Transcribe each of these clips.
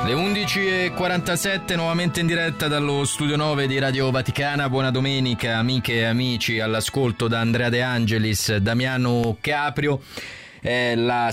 Le 11:47, nuovamente in diretta dallo studio 9 di Radio Vaticana. Buona domenica amiche e amici, all'ascolto da Andrea De Angelis, Damiano Caprio. È la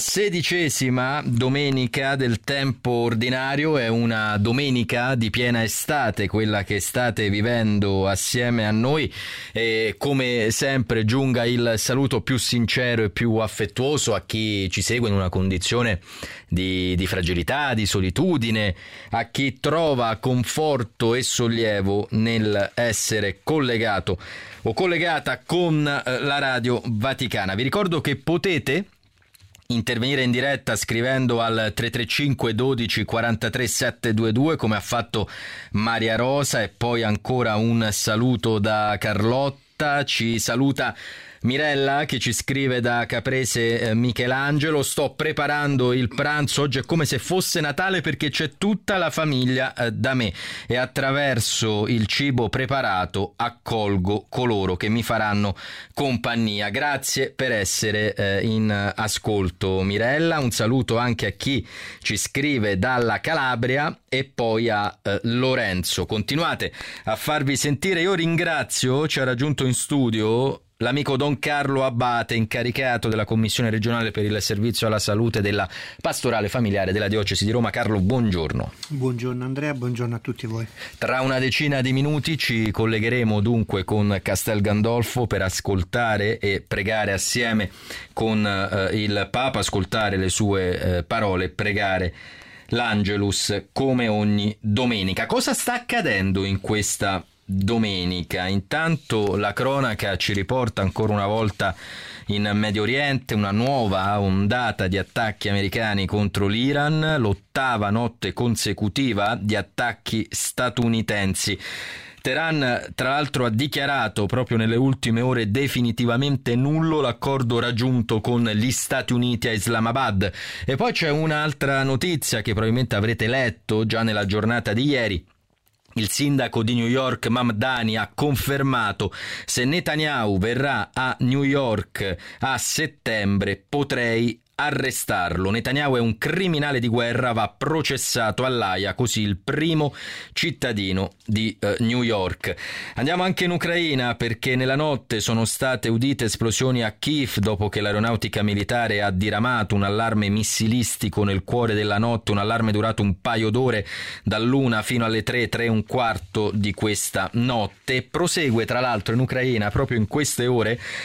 16ª domenica del tempo ordinario, è una domenica di piena estate, quella che state vivendo assieme a noi, e come sempre giunga il saluto più sincero e più affettuoso a chi ci segue in una condizione di fragilità, di solitudine, a chi trova conforto e sollievo nel essere collegato o collegata con la Radio Vaticana. Vi ricordo che potete intervenire in diretta scrivendo al 335 12 43 722 come ha fatto Maria Rosa, e poi ancora un saluto da Carlotta. Ci saluta Mirella che ci scrive da Caprese: Michelangelo, sto preparando il pranzo, oggi è come se fosse Natale perché c'è tutta la famiglia da me e attraverso il cibo preparato accolgo coloro che mi faranno compagnia. Grazie per essere in ascolto, Mirella. Un saluto anche a chi ci scrive dalla Calabria e poi a Lorenzo. Continuate a farvi sentire. Io ringrazio, ci ha raggiunto in studio l'amico Don Carlo Abbate, incaricato della Commissione regionale per il servizio alla salute della pastorale familiare della diocesi di Roma. Carlo, buongiorno. Buongiorno Andrea, buongiorno a tutti voi. Tra una decina di minuti ci collegheremo dunque con Castel Gandolfo per ascoltare e pregare assieme con il Papa, ascoltare le sue parole, pregare l'Angelus come ogni domenica. Cosa sta accadendo in questa domenica? Intanto la cronaca ci riporta ancora una volta in Medio Oriente una nuova ondata di attacchi americani contro l'Iran, l'8ª notte consecutiva di attacchi statunitensi. Teheran tra l'altro ha dichiarato proprio nelle ultime ore definitivamente nullo l'accordo raggiunto con gli Stati Uniti a Islamabad. E poi c'è un'altra notizia che probabilmente avrete letto già nella giornata di ieri. Il sindaco di New York Mamdani ha confermato: se Netanyahu verrà a New York a settembre potrei arrestarlo. Netanyahu è un criminale di guerra, va processato all'Aia, così il primo cittadino di New York. Andiamo anche in Ucraina, perché nella notte sono state udite esplosioni a Kiev dopo che l'aeronautica militare ha diramato un allarme missilistico nel cuore della notte, un allarme durato un paio d'ore dall'1 fino alle 3:15 di questa notte. Prosegue tra l'altro in Ucraina proprio in queste ore